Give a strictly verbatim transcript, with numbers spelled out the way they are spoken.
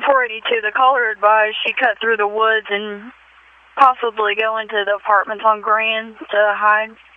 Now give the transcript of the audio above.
four eighty-two, the caller advised she cut through the woods and possibly go into the apartments on Grand to hide.